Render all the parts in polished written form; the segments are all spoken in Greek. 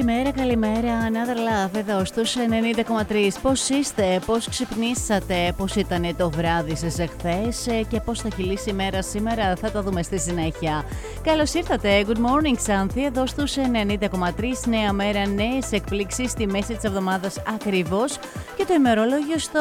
Καλημέρα, Another Love εδώ στους 90,3. Πώς είστε, πώς ξυπνήσατε, πώς ήταν το βράδυ σας εχθές και πώς θα κυλήσει η μέρα σήμερα, θα το δούμε στη συνέχεια. Καλώς ήρθατε, good morning Ξάνθη, εδώ στους 90,3. Νέα μέρα, νέες εκπλήξεις στη μέση της εβδομάδας ακριβώς και το ημερολόγιο στο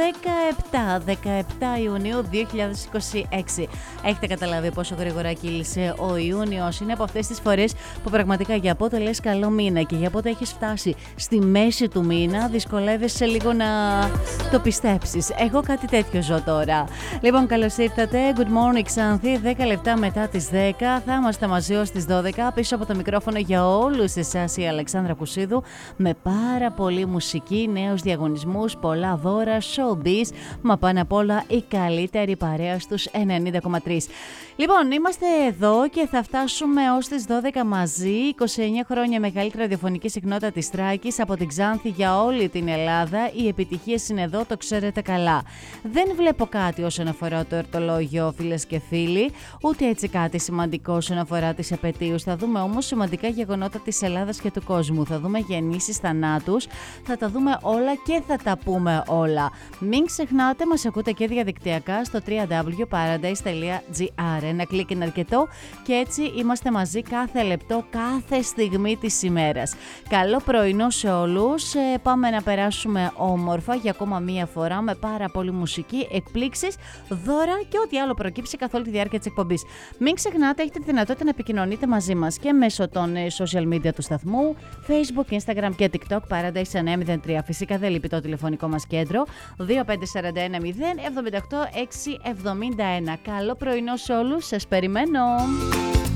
17 Ιουνίου 2026. Έχετε καταλάβει πόσο γρήγορα κύλησε ο Ιούνιος? Είναι από αυτές τις φορές που πραγματικά για πότε λες καλό μήνα και για πότε έχεις φτάσει στη μέση του μήνα δυσκολεύεσαι λίγο να το πιστέψεις. Εγώ κάτι τέτοιο ζω τώρα. Λοιπόν, καλώς ήρθατε, good morning Ξάνθη, 10 λεπτά μετά τις 10 θα είμαστε μαζί ως τις 12. Πίσω από το μικρόφωνο για όλους εσάς η Αλεξάνδρα Κουσίδου, με πάρα πολύ μουσική, νέους διαγωνισμούς, πολλά δώρα, showbiz, μα πάνω απ' όλα η καλύτερη παρέα στους 90,3. Λοιπόν, είμαστε εδώ και θα φτάσουμε ως τις 12 μαζί. 29 χρόνια μεγαλύτερη ραδιοφωνική συχνότητα της Τράκης από την Ξάνθη για όλη την Ελλάδα. Οι επιτυχίες είναι εδώ, το ξέρετε καλά. Δεν βλέπω κάτι όσον αφορά το εορτολόγιο, φίλες και φίλοι, ούτε έτσι κάτι σημαντικό όσον αφορά τις επετείους. Θα δούμε όμως σημαντικά γεγονότα της Ελλάδας και του κόσμου. Θα δούμε γεννήσεις, θανάτους, θα τα δούμε όλα και θα τα πούμε όλα. Μην ξεχνάτε, μας ακούτε και διαδικτυακά στο www.paradise.gr. Ένα κλικ είναι αρκετό και έτσι είμαστε μαζί κάθε λεπτό, κάθε στιγμή της ημέρας. Καλό πρωινό σε όλους. Πάμε να περάσουμε όμορφα για ακόμα μία φορά με πάρα πολύ μουσική, εκπλήξεις, δώρα και ό,τι άλλο προκύψει καθ' όλη τη διάρκεια της εκπομπής. Μην ξεχνάτε, έχετε τη δυνατότητα να επικοινωνείτε μαζί μας και μέσω των social media του σταθμού, Facebook, Instagram και TikTok, Paradise 903. Φυσικά δεν λείπει το τηλεφωνικό μας κέντρο, 2541 078 671. Καλό πρωινό σε όλους, σας περιμένω.